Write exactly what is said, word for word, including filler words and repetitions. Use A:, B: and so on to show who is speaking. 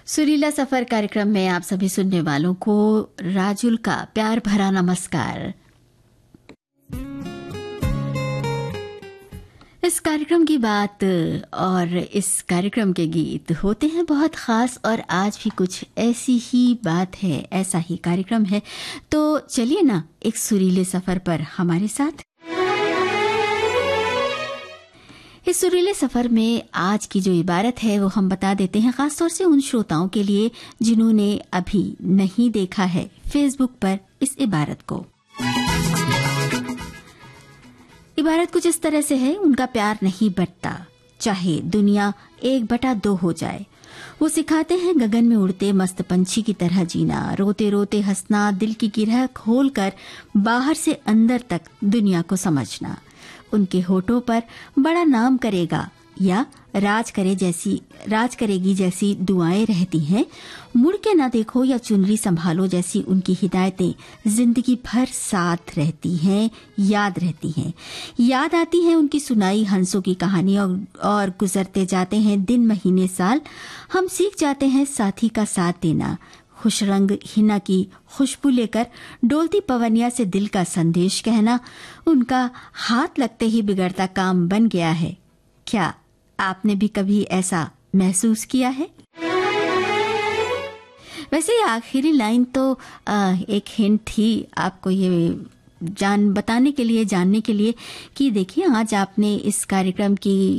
A: सुरीला सफर कार्यक्रम में आप सभी सुनने वालों को राजुल का प्यार भरा नमस्कार। इस कार्यक्रम की बात और इस कार्यक्रम के गीत होते हैं बहुत खास, और आज भी कुछ ऐसी ही बात है, ऐसा ही कार्यक्रम है। तो चलिए ना एक सुरीले सफर पर हमारे साथ। इस सुरीले सफर में आज की जो इबारत है वो हम बता देते हैं, खासतौर से उन श्रोताओं के लिए जिन्होंने अभी नहीं देखा है फेसबुक पर इस इबारत को। इबारत कुछ इस तरह से है, उनका प्यार नहीं बटता चाहे दुनिया एक बटा दो हो जाए। वो सिखाते हैं गगन में उड़ते मस्त पंछी की तरह जीना, रोते रोते हंसना, दिल की किरह खोल कर बाहर से अंदर तक दुनिया को समझना। उनके होठों पर बड़ा नाम करेगा या राज करे जैसी राज करेगी जैसी दुआएं रहती हैं। मुड़ के ना देखो या चुनरी संभालो जैसी उनकी हिदायतें जिंदगी भर साथ रहती हैं, याद रहती हैं। याद आती है उनकी सुनाई हंसों की कहानी, और, और गुजरते जाते हैं दिन महीने साल। हम सीख जाते हैं साथी का साथ देना, खुश रंग हिना की खुशबू लेकर डोलती पवनिया से दिल का संदेश कहना। उनका हाथ लगते ही बिगड़ता काम बन गया है। क्या आपने भी कभी ऐसा महसूस किया है? वैसे ये आखिरी लाइन तो आ, एक हिंट थी आपको ये जान बताने के लिए, जानने के लिए कि देखिए आज आपने इस कार्यक्रम की